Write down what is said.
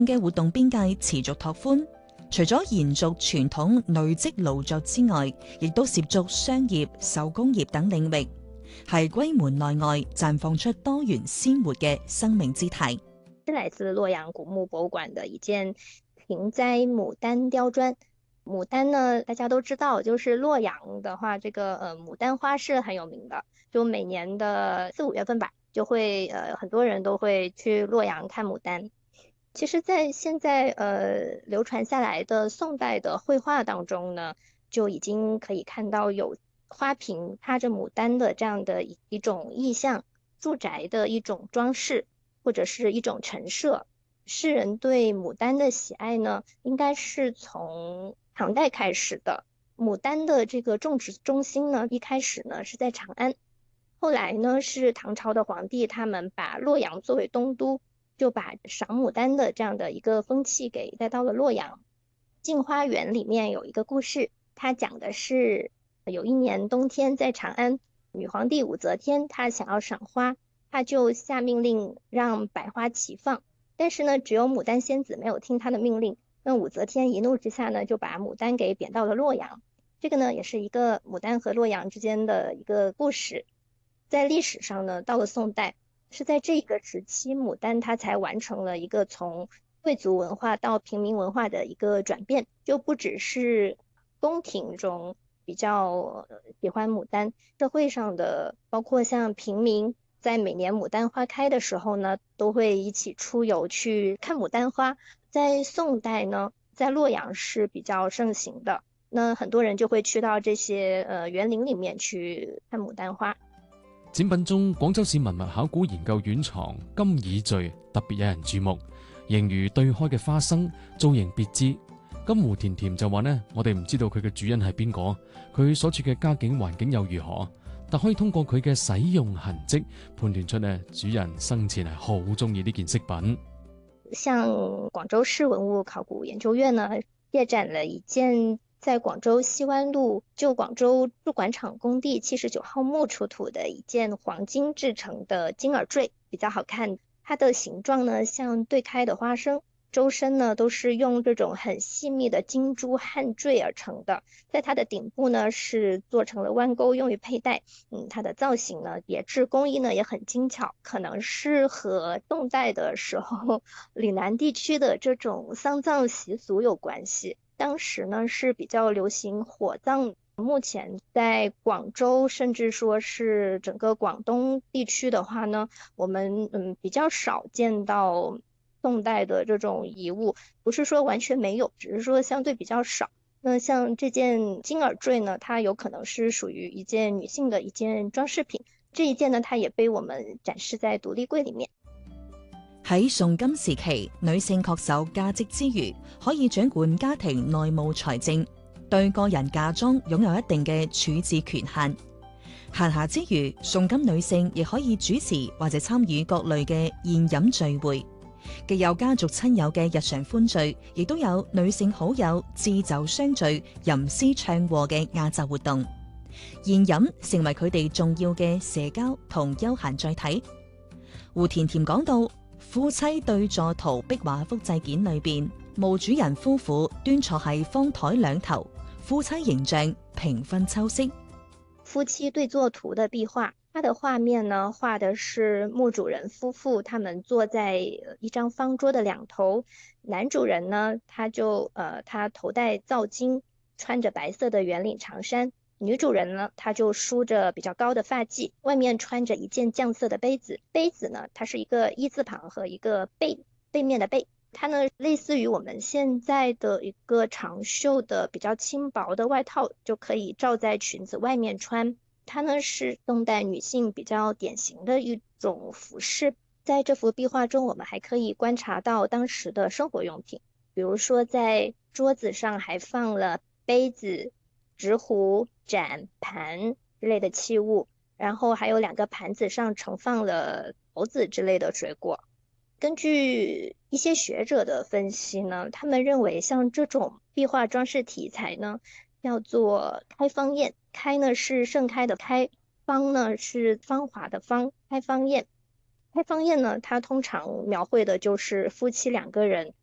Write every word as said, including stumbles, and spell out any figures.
嘅活動邊界持續拓寬，除咗延續傳統累積勞作之外，亦都涉足商業、手工業等領域，係歸門內外綻放出多元鮮活嘅生命姿態。 是來自洛陽古墓博物館的一件平栽牡丹雕磚。牡丹呢，大家都知道，就是洛陽的話，這個呃牡丹花是很有名的，就每年的四五月份吧，就會呃很多人都會去洛陽看牡丹。其實在現在呃流傳下來的宋代的繪畫當中呢，就已經可以看到有花瓶插着牡丹的這樣的一種意象，住宅的一種裝飾，或者是一種陳設。世人對牡丹的喜愛呢，應該是從唐代開始的。牡丹的這個種植中心呢，一開始呢是在長安，後來呢是唐朝的皇帝，他們把洛陽作為東都，就把賞牡丹的這樣的一個風氣給帶到了洛陽。鏡花緣裡面有一個故事，它講的是有一年冬天在長安，女皇帝武則天她想要賞花，她就下命令讓百花齊放，但是呢只有牡丹仙子沒有聽她的命令，那武則天一怒之下呢就把牡丹給貶到了洛陽。這個呢也是一個牡丹和洛陽之間的一個故事。在歷史上呢，到了宋代，是在這個時期，牡丹它才完成了一個從貴族文化到平民文化的一個轉變，就不只是宮廷中比較喜歡牡丹，社會上的包括像平民，在每年牡丹花開的時候呢，都會一起出遊去看牡丹花。在宋代呢，在洛陽是比較盛行的，那很多人就會去到這些呃園林裡面去看牡丹花。 展品中，廣州市文物考古研究院藏金耳墜特別有人注目，形如對開嘅花生，造型別致。金湖甜甜就話呢，我哋唔知道佢嘅主人係邊個，佢所處嘅家境環境又如何，但可以通過佢嘅使用痕跡判斷出呢，主人生前係好中意呢件飾品。 像廣州市文物考古研究院呢，借展了一件在廣州西灣路舊廣州贮廣場工地七十九號墓出土的一件黃金製成的金耳墜，比較好看。它的形狀呢像對開的花生，周身呢都是用這種很細密的金珠焊墜而成的，在它的頂部呢是做成了彎鈎用於佩戴。嗯，它的造型呢別緻，工藝呢也很精巧，可能是和宋代的時候嶺南地區的這種喪葬習俗有關係。當時呢是比較流行火葬，目前在廣州甚至說是整個廣東地區的話呢，我們嗯比較少見到宋代的這種遺物，不是說完全沒有，只是說相對比較少。那像這件金耳墜呢，它有可能是屬於一件女性的一件裝飾品，這一件呢它也被我們展示在獨立櫃裡面。 喺宋金時期，女性確守家職之餘，可以掌管家庭內務財政，對個人嫁妝擁有一定嘅處置權限。閒暇之餘，宋金女性亦可以主持或者參與各類嘅宴飲聚會，既有家族親友嘅日常歡聚，亦都有女性好友置酒相聚、吟詩唱和嘅亞雜活動。宴飲成為佢哋重要嘅社交同休閒載體。胡甜甜講到，夫妻對坐圖壁畫複製件裏邊，墓主人夫婦端坐喺方台兩頭，夫妻形象平分秋色。 夫妻對坐圖的壁畫，它的畫面呢，畫的是墓主人夫婦，他們坐在一張方桌的兩頭。男主人呢，他就呃，他頭戴皂巾，穿着白色的圓領長衫。女主人呢，她就梳着比較高的髮髻，外面穿着一件絳色的杯子。杯子呢，它是一個一字旁和一個背，背面的背。它呢，類似於我們現在的一個長袖的比較輕薄的外套，就可以罩在裙子外面穿。它呢，是宋代女性比較典型的一種服飾。在這幅壁畫中，我們還可以觀察到當時的生活用品，比如說在桌子上還放了杯子、直壺、盞、盤之類的器物，然後還有兩個盤子上盛放了桃子之類的水果。根據一些學者的分析呢，他們認為像這種壁畫裝飾題材呢，叫做開芳宴。開呢是盛開的開，芳呢是芳華的芳，開芳宴。開芳宴呢，它通常描繪的就是夫妻兩個人